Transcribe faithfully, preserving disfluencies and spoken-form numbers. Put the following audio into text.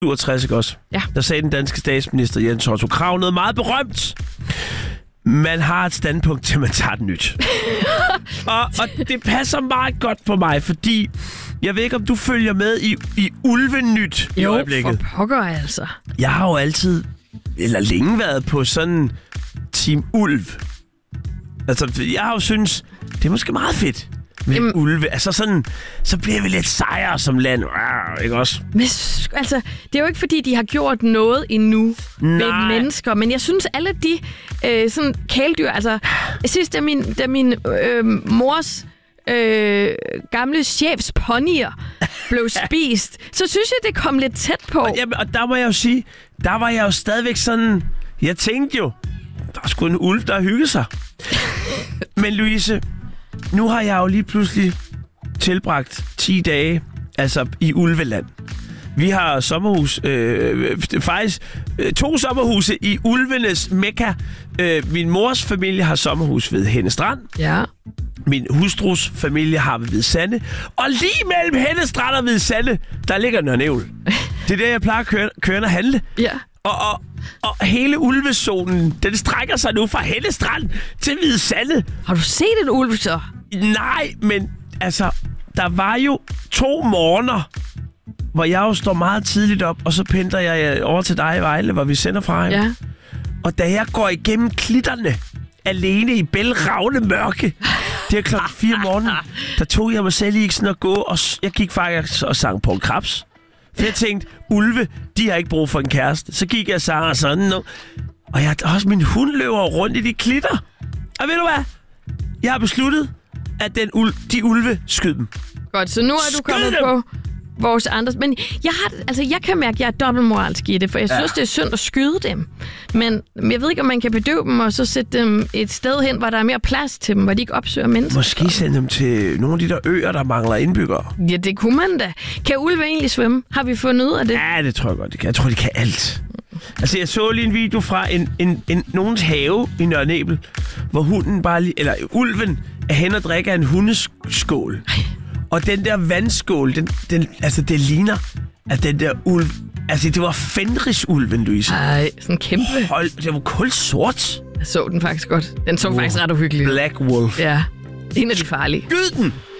syvogtres, ikke også? Ja. Der sagde den danske statsminister Jens Otto Krag noget meget berømt. Man har et standpunkt til, man tager det nyt. og, og det passer meget godt på mig, fordi jeg ved ikke, om du følger med i, i Ulvenyt i jo, øjeblikket. Jo, for pokker altså. Jeg har jo altid, eller længe været på sådan Team Ulv. Altså, jeg har jo synes, det er måske meget fedt med Jamen, ulve. Altså sådan, så bliver vi lidt sejre som land. Arr, ikke også? Men, altså, det er jo ikke, fordi de har gjort noget endnu med mennesker, men jeg synes, alle de øh, sådan kæledyr, altså sidst, da min, da min øh, mors øh, gamle chefs ponyer blev spist, så synes jeg, det kom lidt tæt på. Og, jamen, og der må jeg jo sige, der var jeg jo stadigvæk sådan, jeg tænkte jo, der er sgu en ulv, der hygger sig. Men Louise, nu har jeg jo lige pludselig tilbragt ti dage, altså i Ulveland. Vi har sommerhus, øh, faktisk øh, to sommerhuse i ulvenes mekka. Øh, min mors familie har sommerhus ved Henne Strand. Ja. Min hustrus familie har ved Hvide Sande. Og lige mellem Henne Strand og Hvide Sande, der ligger Nørre Nævl. Det er der, jeg plejer at køre, køre og handle. Ja. Og, og, og hele ulvezonen, den strækker sig nu fra Henne Strand til Hvide Sande. Har du set en ulv så? Nej, men altså, der var jo to morgener, hvor jeg jo står meget tidligt op, og så pendler jeg over til dig i Vejle, hvor vi sender fra ham. Ja. Og da jeg går igennem klitterne, alene i bælragende mørke, det er klokken fire om morgenen, der tog jeg mig selv i sådan at gå, og jeg gik faktisk og sang Poul Krebs. For jeg tænkte, ulve, de har ikke brug for en kæreste. Så gik jeg og sang og sådan noget. Og jeg også min hund løber rundt i de klitter. Og ved du hvad? Jeg har besluttet, at den ul- de ulve skød dem. Godt, så nu er du Skyd kommet dem! på vores andre. Men jeg har, altså jeg kan mærke, at jeg er dobbeltmoralsk i det, for jeg ja. synes, det er synd at skyde dem. Men jeg ved ikke, om man kan bedøve dem og så sætte dem et sted hen, hvor der er mere plads til dem, hvor de ikke opsøger mennesker. Måske sende dem til nogle af de der øer, der mangler indbyggere. Ja, det kunne man da. Kan ulve egentlig svømme? Har vi fundet ud af det? Ja, det tror jeg godt, de kan. Jeg tror, de kan alt. Altså, jeg så lige en video fra en, en, en, nogens have i Nørre Nebel, hvor hunden bare lige, eller ulven er hen og drikker en hundeskål. Ej. Og den der vandskål, den, den, altså det ligner, at den der ulv, altså det var Fenrisulven, Louise. Ej, sådan kæmpe. Hold, det var kulsort. Jeg så den faktisk godt. Den så wow. faktisk ret uhyggelig. Black Wolf. Ja, en af de farlige. Skyd den!